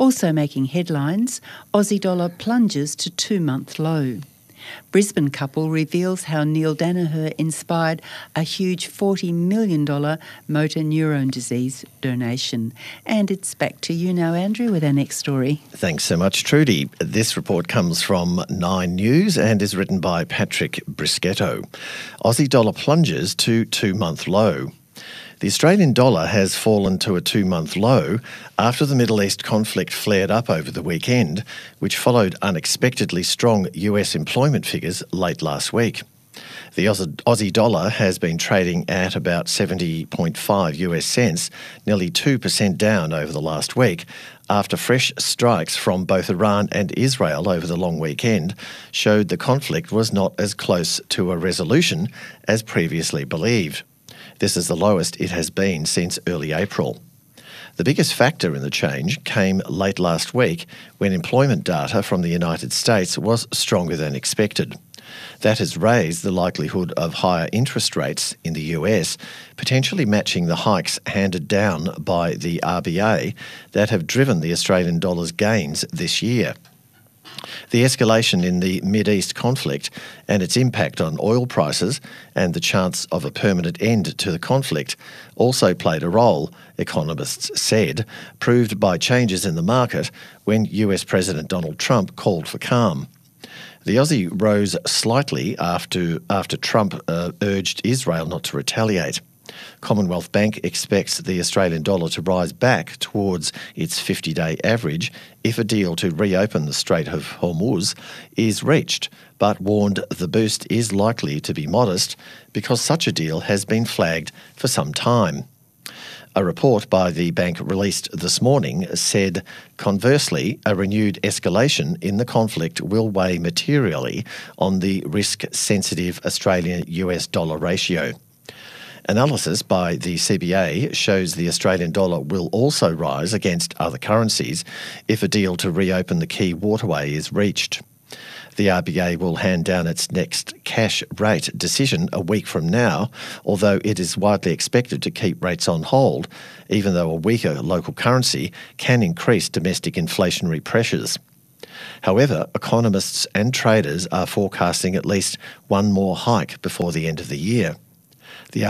Also making headlines, Aussie dollar plunges to 2-month low. Brisbane couple reveals how Neil Daniher inspired a huge $40 million motor neurone disease donation. And it's back to you now, Andrew, with our next story. Thanks so much, Trudy. This report comes from Nine News and is written by Patrick Brischetto. Aussie dollar plunges to 2-month low. The Australian dollar has fallen to a 2-month low after the Middle East conflict flared up over the weekend, which followed unexpectedly strong US employment figures late last week. The Aussie dollar has been trading at about 70.5 US cents, nearly 2% down over the last week, after fresh strikes from both Iran and Israel over the long weekend showed the conflict was not as close to a resolution as previously believed. This is the lowest it has been since early April. The biggest factor in the change came late last week when employment data from the United States was stronger than expected. That has raised the likelihood of higher interest rates in the US, potentially matching the hikes handed down by the RBA that have driven the Australian dollar's gains this year. The escalation in the Mid-East conflict and its impact on oil prices and the chance of a permanent end to the conflict also played a role, economists said, proved by changes in the market when US President Donald Trump called for calm. The Aussie rose slightly after Trump urged Israel not to retaliate. Commonwealth Bank expects the Australian dollar to rise back towards its 50-day average if a deal to reopen the Strait of Hormuz is reached, but warned the boost is likely to be modest because such a deal has been flagged for some time. A report by the bank released this morning said, conversely, a renewed escalation in the conflict will weigh materially on the risk-sensitive Australian-US dollar ratio. Analysis by the CBA shows the Australian dollar will also rise against other currencies if a deal to reopen the key waterway is reached. The RBA will hand down its next cash rate decision a week from now, although it is widely expected to keep rates on hold, even though a weaker local currency can increase domestic inflationary pressures. However, economists and traders are forecasting at least one more hike before the end of the year. The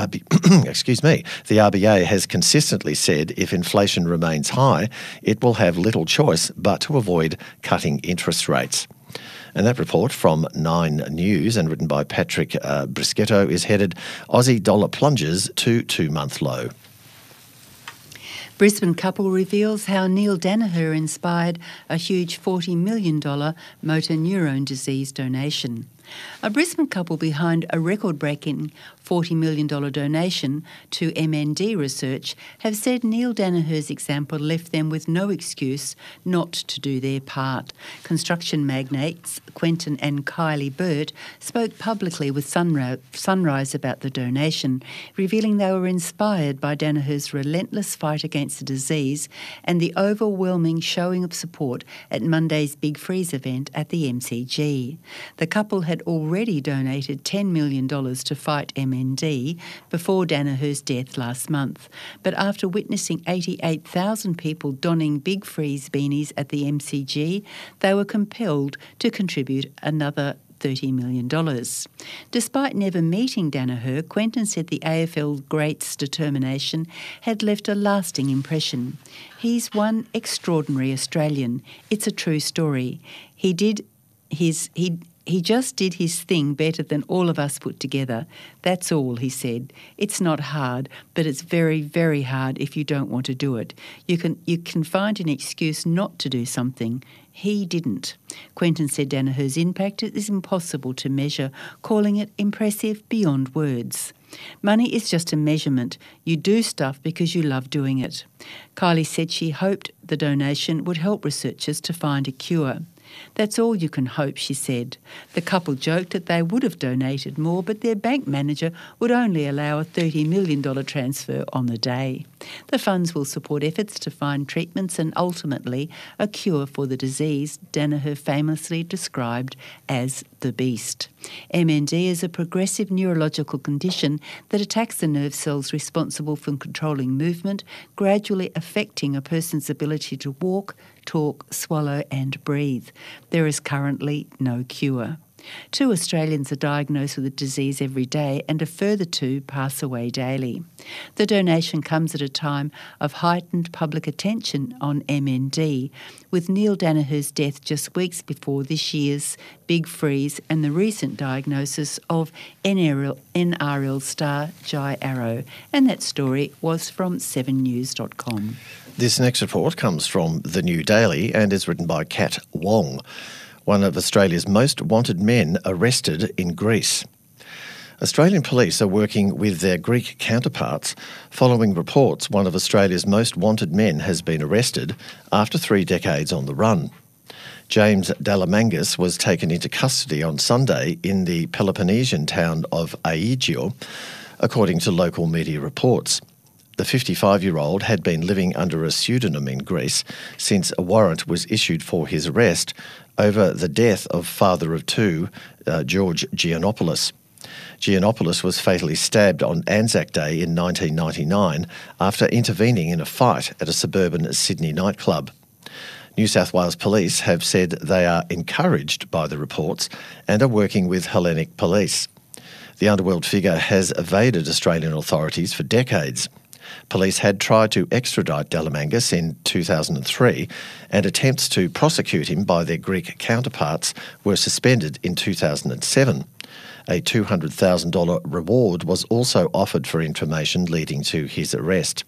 RBA has consistently said if inflation remains high, it will have little choice but to avoid cutting interest rates. And that report from Nine News and written by Patrick Brischetto is headed Aussie dollar plunges to 2-month low. Brisbane couple reveals how Neil Daniher inspired a huge $40 million motor neurone disease donation. A Brisbane couple behind a record-breaking $40 million donation to MND Research have said Neil Daniher's example left them with no excuse not to do their part. Construction magnates Quentin and Kylie Burt spoke publicly with Sunrise about the donation, revealing they were inspired by Daniher's relentless fight against the disease and the overwhelming showing of support at Monday's Big Freeze event at the MCG. The couple had already donated $10 million to fight MND before Daniher's death last month. But after witnessing 88,000 people donning Big Freeze beanies at the MCG, they were compelled to contribute another $30 million. Despite never meeting Daniher, Quentin said the AFL great's determination had left a lasting impression. He's one extraordinary Australian. It's a true story. He just did his thing better than all of us put together. That's all, he said. It's not hard, but it's very, very hard if you don't want to do it. You can find an excuse not to do something. He didn't. Quentin said Daniher's impact is impossible to measure, calling it impressive beyond words. Money is just a measurement. You do stuff because you love doing it. Kylie said she hoped the donation would help researchers to find a cure. That's all you can hope, she said. The couple joked that they would have donated more, but their bank manager would only allow a $30 million transfer on the day. The funds will support efforts to find treatments and ultimately a cure for the disease Daniher famously described as the beast. MND is a progressive neurological condition that attacks the nerve cells responsible for controlling movement, gradually affecting a person's ability to walk, talk, swallow and breathe. There is currently no cure. 2 Australians are diagnosed with the disease every day and a further 2 pass away daily. The donation comes at a time of heightened public attention on MND, with Neil Danaher's death just weeks before this year's big freeze and the recent diagnosis of NRL star Jai Arrow. And that story was from 7news.com. This next report comes from The New Daily and is written by Kat Wong, one of Australia's most wanted men arrested in Greece. Australian police are working with their Greek counterparts following reports one of Australia's most wanted men has been arrested after 3 decades on the run. James Dalamangas was taken into custody on Sunday in the Peloponnesian town of Aegio, according to local media reports. The 55-year-old had been living under a pseudonym in Greece since a warrant was issued for his arrest over the death of father of 2, George Giannopoulos. Giannopoulos was fatally stabbed on Anzac Day in 1999 after intervening in a fight at a suburban Sydney nightclub. New South Wales Police have said they are encouraged by the reports and are working with Hellenic Police. The underworld figure has evaded Australian authorities for decades. Police had tried to extradite Dalamangas in 2003, and attempts to prosecute him by their Greek counterparts were suspended in 2007. A $200,000 reward was also offered for information leading to his arrest.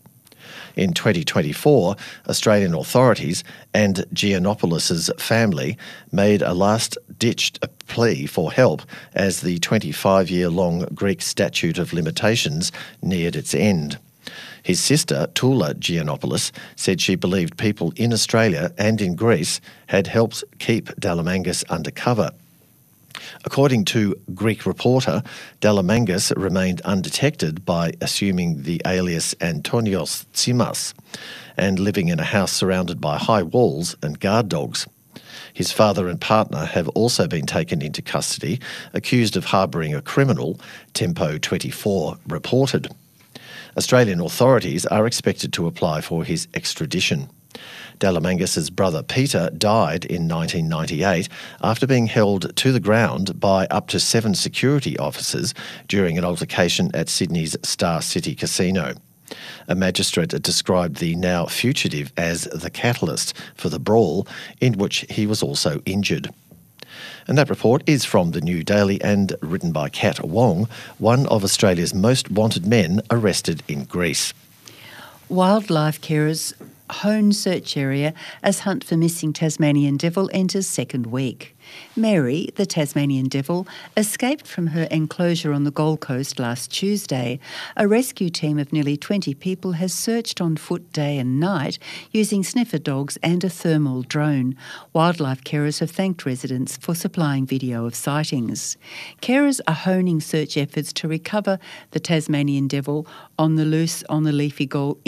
In 2024, Australian authorities and Giannopoulos' family made a last-ditch plea for help as the 25-year-long Greek statute of limitations neared its end. His sister, Tula Giannopoulos, said she believed people in Australia and in Greece had helped keep Dalamangas undercover. According to Greek Reporter, Dalamangas remained undetected by assuming the alias Antonios Tsimas and living in a house surrounded by high walls and guard dogs. His father and partner have also been taken into custody, accused of harbouring a criminal, Tempo 24 reported. Australian authorities are expected to apply for his extradition. Dalamangas' brother Peter died in 1998 after being held to the ground by up to 7 security officers during an altercation at Sydney's Star City Casino. A magistrate described the now fugitive as the catalyst for the brawl, in which he was also injured. And that report is from The New Daily and written by Kat Wong, one of Australia's most wanted men arrested in Greece. Wildlife carers hone search area as hunt for missing Tasmanian devil enters 2nd week. Mary, the Tasmanian devil, escaped from her enclosure on the Gold Coast last Tuesday. A rescue team of nearly 20 people has searched on foot day and night using sniffer dogs and a thermal drone. Wildlife carers have thanked residents for supplying video of sightings. Carers are honing search efforts to recover the Tasmanian devil on the loose on the leafy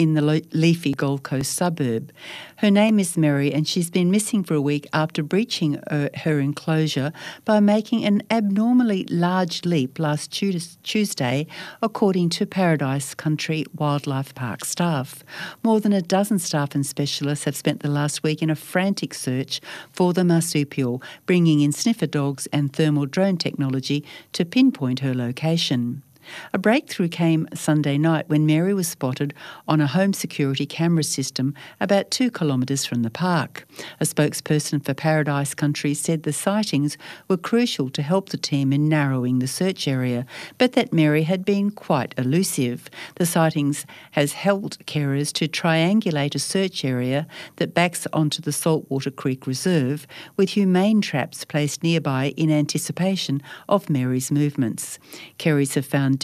Gold Coast suburb. Her name is Mary and she's been missing for a week after breaching her enclosure by making an abnormally large leap last Tuesday, according to Paradise Country Wildlife Park staff. More than a dozen staff and specialists have spent the last week in a frantic search for the marsupial, bringing in sniffer dogs and thermal drone technology to pinpoint her location. A breakthrough came Sunday night when Mary was spotted on a home security camera system about 2 kilometres from the park. A spokesperson for Paradise Country said the sightings were crucial to help the team in narrowing the search area, but that Mary had been quite elusive. The sightings has helped carers to triangulate a search area that backs onto the Saltwater Creek Reserve, with humane traps placed nearby in anticipation of Mary's movements. Carers have found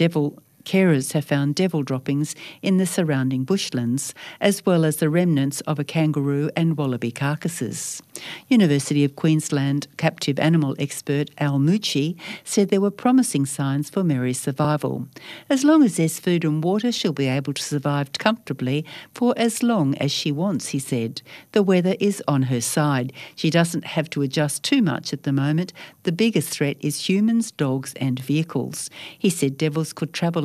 devil droppings in the surrounding bushlands, as well as the remnants of a kangaroo and wallaby carcasses. University of Queensland captive animal expert Al Mucci said there were promising signs for Mary's survival. As long as there's food and water, she'll be able to survive comfortably for as long as she wants, he said. The weather is on her side. She doesn't have to adjust too much at the moment. The biggest threat is humans, dogs and vehicles. He said devils could travel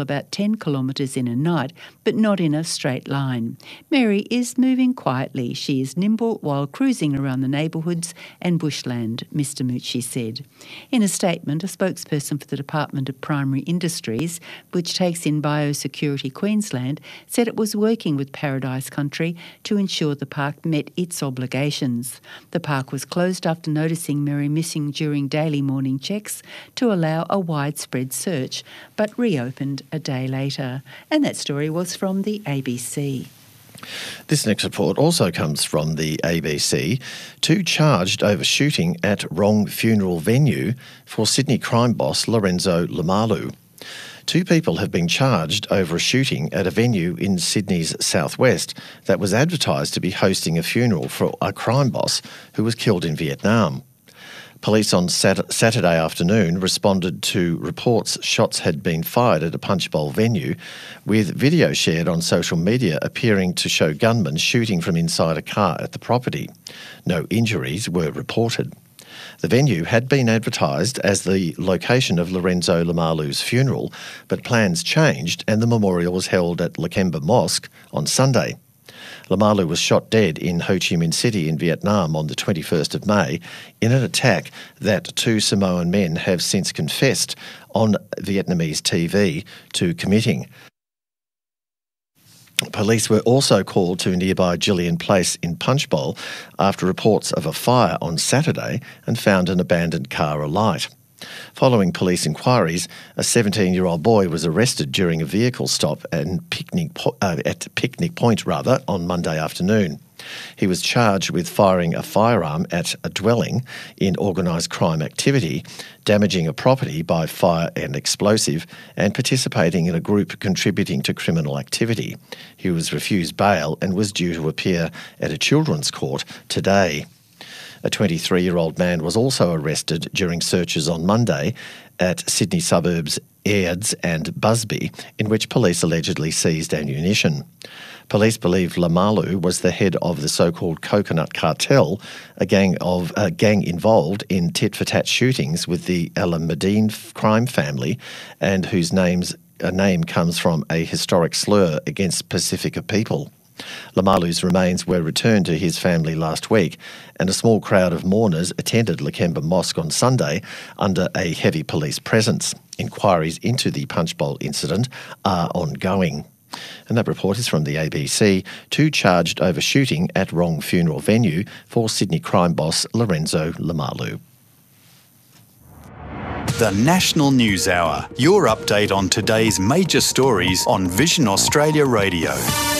about 10 kilometres in a night, but not in a straight line. Mary is moving quietly. She is nimble while cruising around the neighbourhoods and bushland, Mr Mucci said. In a statement, a spokesperson for the Department of Primary Industries, which takes in Biosecurity Queensland, said it was working with Paradise Country to ensure the park met its obligations. The park was closed after noticing Mary missing during daily morning checks to allow a widespread search, but reopened a day later. And that story was from the ABC. This next report also comes from the ABC. 2 charged over shooting at wrong funeral venue for Sydney crime boss Lorenzo Lamalu. 2 people have been charged over a shooting at a venue in Sydney's southwest that was advertised to be hosting a funeral for a crime boss who was killed in Vietnam. Police on Saturday afternoon responded to reports shots had been fired at a punch bowl venue, with video shared on social media appearing to show gunmen shooting from inside a car at the property. No injuries were reported. The venue had been advertised as the location of Lorenzo Lamalu's funeral, but plans changed and the memorial was held at Lakemba Mosque on Sunday. Lamalu was shot dead in Ho Chi Minh City in Vietnam on the 21st of May in an attack that 2 Samoan men have since confessed on Vietnamese TV to committing. Police were also called to nearby Gillian Place in Punchbowl after reports of a fire on Saturday and found an abandoned car alight. Following police inquiries, a 17-year-old boy was arrested during a vehicle stop at Picnic Point on Monday afternoon. He was charged with firing a firearm at a dwelling in organised crime activity, damaging a property by fire and explosive, and participating in a group contributing to criminal activity. He was refused bail and was due to appear at a children's court today. A 23-year-old man was also arrested during searches on Monday at Sydney suburbs Airds and Busby, in which police allegedly seized ammunition. Police believe Lamalu was the head of the so-called Coconut Cartel, a gang involved in tit-for-tat shootings with the Alameddine crime family, and whose name comes from a historic slur against Pacifica people. Lamalu's remains were returned to his family last week, and a small crowd of mourners attended Lakemba Mosque on Sunday under a heavy police presence. Inquiries into the punch bowl incident are ongoing. And that report is from the ABC. 2 charged over shooting at wrong funeral venue for Sydney crime boss Lorenzo Lamalu. The National News Hour, your update on today's major stories on Vision Australia Radio.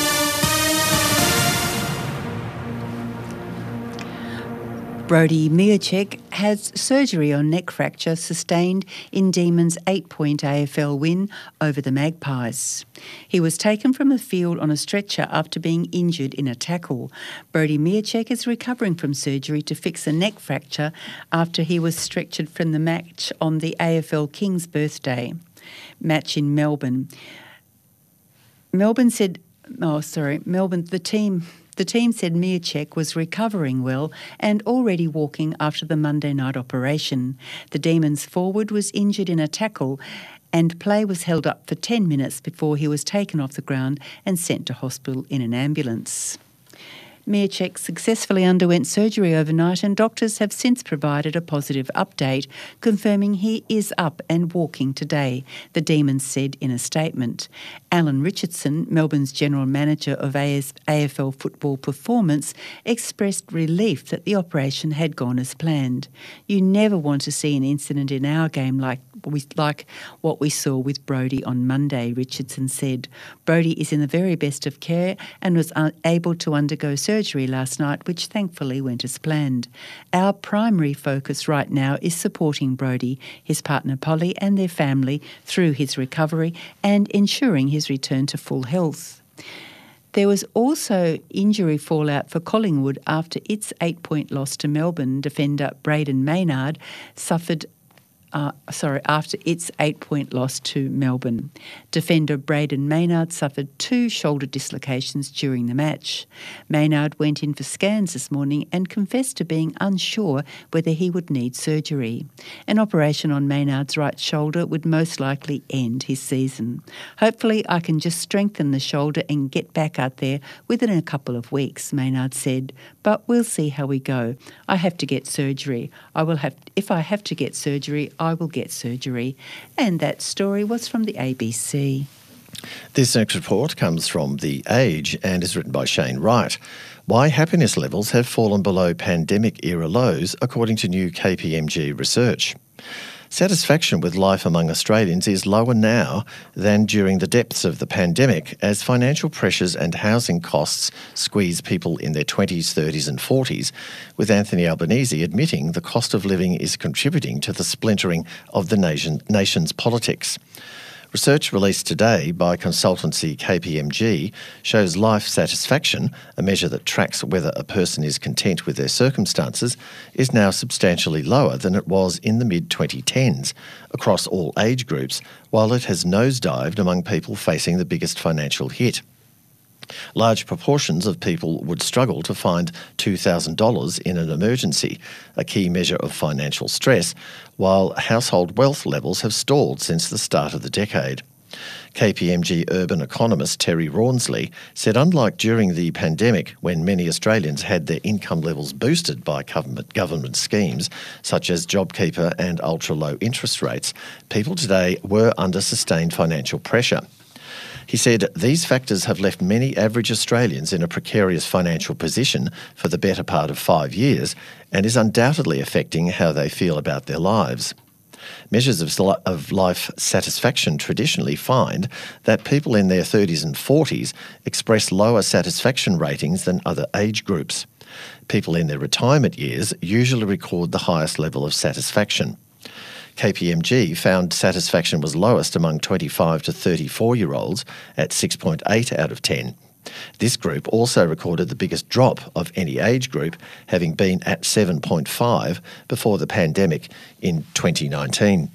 Brody Mihocek has surgery on neck fracture sustained in Demons' 8-point AFL win over the Magpies. He was taken from the field on a stretcher after being injured in a tackle. Brody Mihocek is recovering from surgery to fix a neck fracture after he was stretchered from the match on the AFL King's birthday match in Melbourne. The team said Mihocek was recovering well and already walking after the Monday night operation. The Demons forward was injured in a tackle and play was held up for 10 minutes before he was taken off the ground and sent to hospital in an ambulance. Mihocek successfully underwent surgery overnight and doctors have since provided a positive update, confirming he is up and walking today, the Demons said in a statement. Alan Richardson, Melbourne's General Manager of AFL Football Performance, expressed relief that the operation had gone as planned. You never want to see an incident in our game like what we saw with Brody on Monday, Richardson said. Brody is in the very best of care and was able to undergo surgery last night, which thankfully went as planned. Our primary focus right now is supporting Brody, his partner Polly and their family through his recovery and ensuring his return to full health. There was also injury fallout for Collingwood after its 8-point loss to Melbourne. Defender Braden Maynard suffered after its 8-point loss to Melbourne. Defender Brayden Maynard suffered 2 shoulder dislocations during the match. Maynard went in for scans this morning and confessed to being unsure whether he would need surgery. An operation on Maynard's right shoulder would most likely end his season. Hopefully I can just strengthen the shoulder and get back out there within a couple of weeks, Maynard said, but we'll see how we go. I have to get surgery. If I have to get surgery, I will get surgery. And that story was from the ABC. This next report comes from The Age and is written by Shane Wright. Why happiness levels have fallen below pandemic-era lows, according to new KPMG research. Satisfaction with life among Australians is lower now than during the depths of the pandemic, as financial pressures and housing costs squeeze people in their 20s, 30s and 40s, with Anthony Albanese admitting the cost of living is contributing to the splintering of the nation's politics. Research released today by consultancy KPMG shows life satisfaction, a measure that tracks whether a person is content with their circumstances, is now substantially lower than it was in the mid-2010s across all age groups, while it has nosedived among people facing the biggest financial hit. Large proportions of people would struggle to find $2,000 in an emergency, a key measure of financial stress, while household wealth levels have stalled since the start of the decade. KPMG urban economist Terry Rawnsley said unlike during the pandemic, when many Australians had their income levels boosted by government schemes such as JobKeeper and ultra-low interest rates, people today were under sustained financial pressure. He said these factors have left many average Australians in a precarious financial position for the better part of 5 years and is undoubtedly affecting how they feel about their lives. Measures of life satisfaction traditionally find that people in their 30s and 40s express lower satisfaction ratings than other age groups. People in their retirement years usually record the highest level of satisfaction. KPMG found satisfaction was lowest among 25 to 34-year-olds at 6.8 out of 10. This group also recorded the biggest drop of any age group, having been at 7.5 before the pandemic in 2019.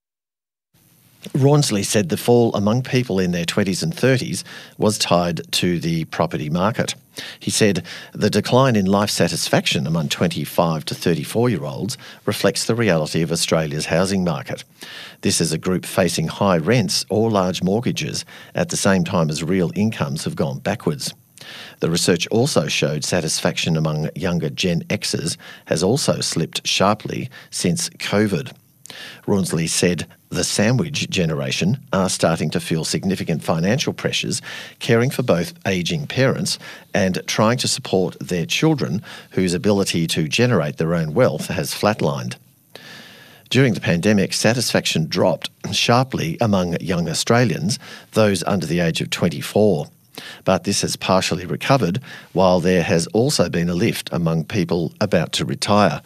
Rawnsley said the fall among people in their 20s and 30s was tied to the property market. He said the decline in life satisfaction among 25 to 34-year-olds reflects the reality of Australia's housing market. This is a group facing high rents or large mortgages at the same time as real incomes have gone backwards. The research also showed satisfaction among younger Gen Xers has also slipped sharply since COVID. Rawnsley said the sandwich generation are starting to feel significant financial pressures, caring for both ageing parents and trying to support their children whose ability to generate their own wealth has flatlined. During the pandemic, satisfaction dropped sharply among young Australians, those under the age of 24. But this has partially recovered, while there has also been a lift among people about to retire.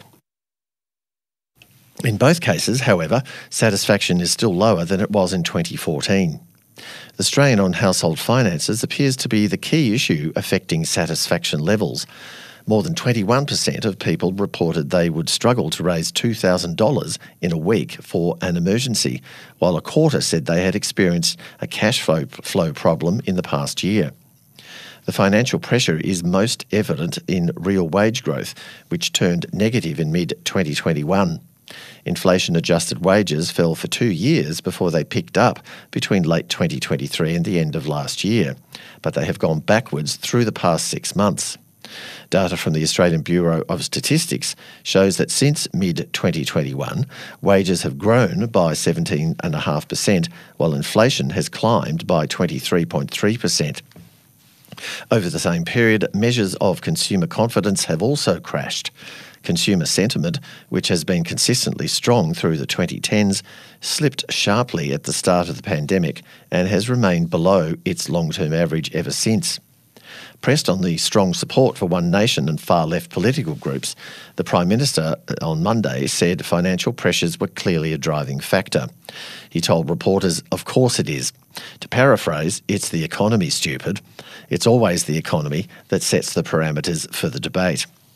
In both cases, however, satisfaction is still lower than it was in 2014. The strain on household finances appears to be the key issue affecting satisfaction levels. More than 21% of people reported they would struggle to raise $2,000 in a week for an emergency, while a quarter said they had experienced a cash flow problem in the past year. The financial pressure is most evident in real wage growth, which turned negative in mid-2021. Inflation-adjusted wages fell for 2 years before they picked up between late 2023 and the end of last year, but they have gone backwards through the past 6 months. Data from the Australian Bureau of Statistics shows that since mid-2021, wages have grown by 17.5%, while inflation has climbed by 23.3%. Over the same period, measures of consumer confidence have also crashed. Consumer sentiment, which has been consistently strong through the 2010s, slipped sharply at the start of the pandemic and has remained below its long-term average ever since. Pressed on the strong support for One Nation and far-left political groups, the Prime Minister on Monday said financial pressures were clearly a driving factor. He told reporters, "Of course it is. To paraphrase, it's the economy, stupid. It's always the economy that sets the parameters for the debate."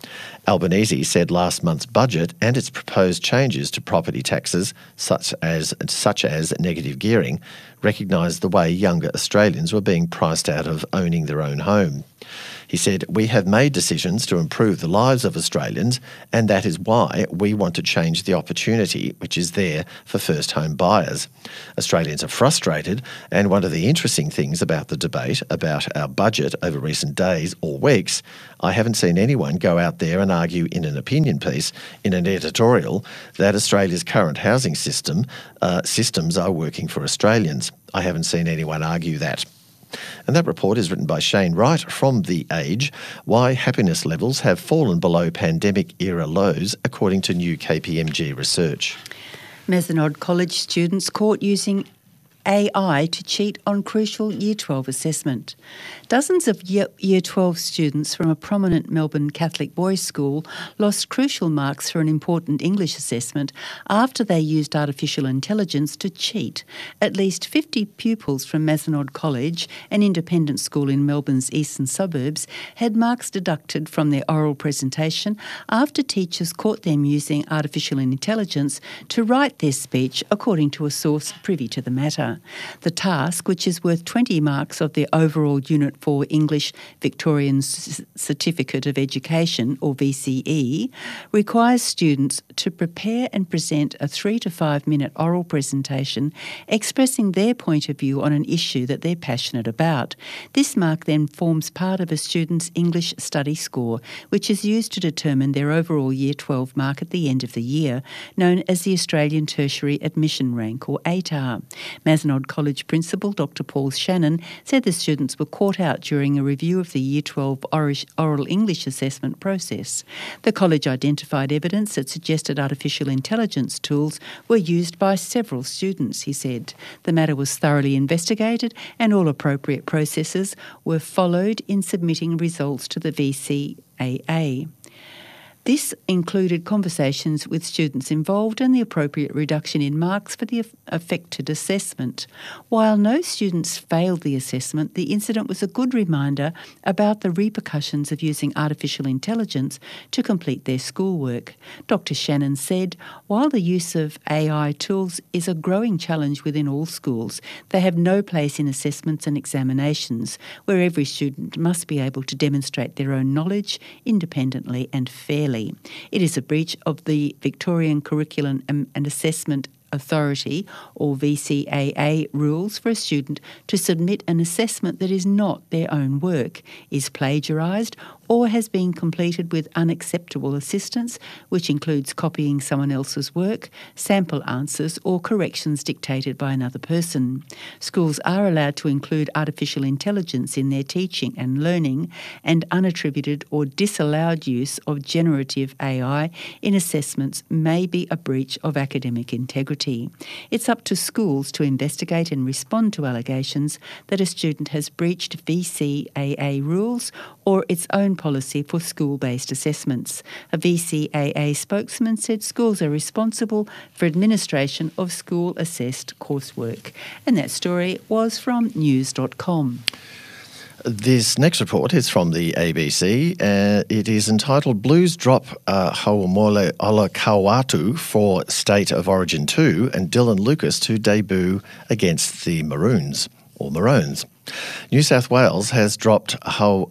Albanese said last month's budget and its proposed changes to property taxes, such as negative gearing, recognised the way younger Australians were being priced out of owning their own home. He said, "We have made decisions to improve the lives of Australians, and that is why we want to change the opportunity which is there for first home buyers. Australians are frustrated, and one of the interesting things about the debate about our budget over recent days or weeks, I haven't seen anyone go out there and argue in an opinion piece, in an editorial, that Australia's current housing systems are working for Australians. I haven't seen anyone argue that." And that report is written by Shane Wright from The Age, Why Happiness Levels Have Fallen Below Pandemic-Era Lows, according to new KPMG research. Mazenod College students caught using AI to cheat on crucial Year 12 assessment. Dozens of Year 12 students from a prominent Melbourne Catholic boys' school lost crucial marks for an important English assessment after they used artificial intelligence to cheat. At least 50 pupils from Mazenod College, an independent school in Melbourne's eastern suburbs, had marks deducted from their oral presentation after teachers caught them using artificial intelligence to write their speech, according to a source privy to the matter. The task, which is worth 20 marks of their overall Unit 4 English Victorian Certificate of Education, or VCE, requires students to prepare and present a 3 to 5 minute oral presentation expressing their point of view on an issue that they're passionate about. This mark then forms part of a student's English study score, which is used to determine their overall Year 12 mark at the end of the year, known as the Australian Tertiary Admission Rank, or ATAR. Mazenod College Principal Dr Paul Shannon said the students were caught out during a review of the Year 12 oral English assessment process. The college identified evidence that suggested artificial intelligence tools were used by several students, he said. The matter was thoroughly investigated and all appropriate processes were followed in submitting results to the VCAA. This included conversations with students involved and the appropriate reduction in marks for the affected assessment. While no students failed the assessment, the incident was a good reminder about the repercussions of using artificial intelligence to complete their schoolwork. Dr. Shannon said, while the use of AI tools is a growing challenge within all schools, they have no place in assessments and examinations, where every student must be able to demonstrate their own knowledge independently and fairly. It is a breach of the Victorian Curriculum and Assessment Authority, or VCAA, rules for a student to submit an assessment that is not their own work, is plagiarised, or has been completed with unacceptable assistance, which includes copying someone else's work, sample answers, or corrections dictated by another person. Schools are allowed to include artificial intelligence in their teaching and learning, and unattributed or disallowed use of generative AI in assessments may be a breach of academic integrity. It's up to schools to investigate and respond to allegations that a student has breached VCAA rules or its own policy for school-based assessments. A VCAA spokesman said schools are responsible for administration of school-assessed coursework. And that story was from news.com. This next report is from the ABC. It is entitled Blues Drop Haumole Olakau'atu for State of Origin 2 and Dylan Lucas to debut against the Maroons. New South Wales has dropped Haumole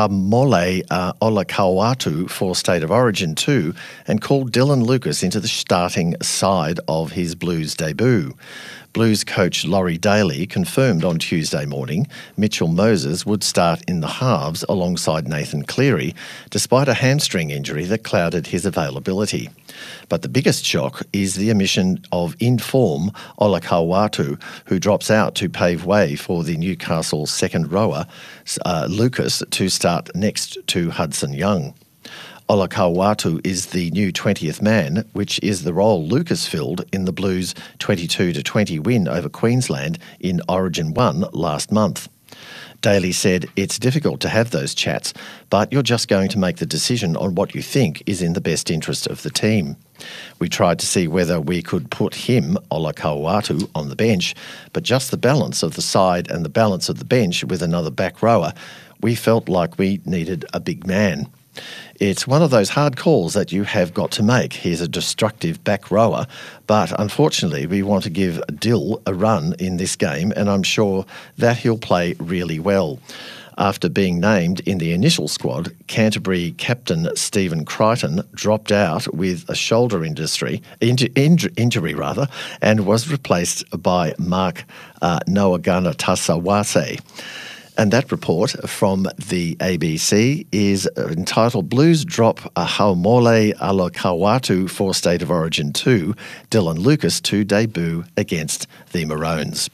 Olakau'atu for State of Origin 2 and called Dylan Lucas into the starting side of his Blues debut. Blues coach Laurie Daly confirmed on Tuesday morning Mitchell Moses would start in the halves alongside Nathan Cleary, despite a hamstring injury that clouded his availability. But the biggest shock is the omission of in-form Olakau'atu, who drops out to pave way for the Newcastle second rower, Lucas, to start next to Hudson Young. Olakau'atu is the new 20th man, which is the role Lucas filled in the Blues' 22-20 win over Queensland in Origin 1 last month. Daly said, "It's difficult to have those chats, but you're just going to make the decision on what you think is in the best interest of the team. We tried to see whether we could put him, Olakau'atu, on the bench, but just the balance of the side and the balance of the bench with another back rower, we felt like we needed a big man." It's one of those hard calls that you have got to make. He's a destructive back rower, but unfortunately we want to give Dill a run in this game, and I'm sure that he'll play really well. After being named in the initial squad, Canterbury captain Stephen Crichton dropped out with a shoulder injury, and was replaced by Mark Noagana-Tasawase. And that report from the ABC is entitled Blues Drop Haumole Alokawatu for State of Origin 2, Dylan Lucas to debut against the Maroons.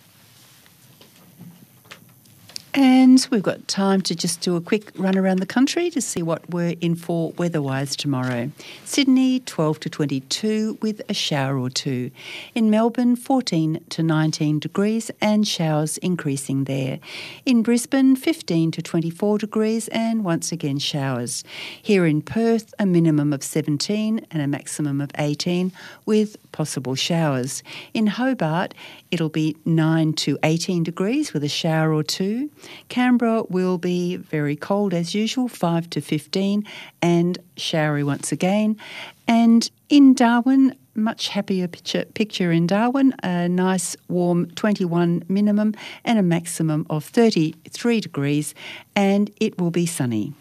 And we've got time to just do a quick run around the country to see what we're in for weather-wise tomorrow. Sydney, 12 to 22 with a shower or two. In Melbourne, 14 to 19 degrees and showers increasing there. In Brisbane, 15 to 24 degrees and once again showers. Here in Perth, a minimum of 17 and a maximum of 18 with possible showers. In Hobart, it'll be 9 to 18 degrees with a shower or two. Canberra will be very cold as usual, 5 to 15 and showery once again. And in Darwin, much happier picture in Darwin, a nice warm 21 minimum and a maximum of 33 degrees, and it will be sunny.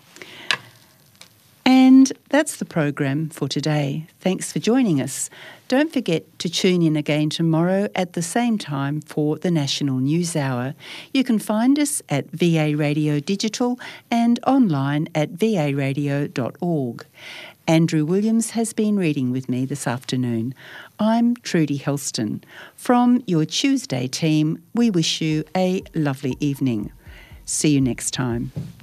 And that's the program for today. Thanks for joining us. Don't forget to tune in again tomorrow at the same time for the National News Hour. You can find us at VA Radio Digital and online at varadio.org. Andrew Williams has been reading with me this afternoon. I'm Trudy Helston. From your Tuesday team, we wish you a lovely evening. See you next time.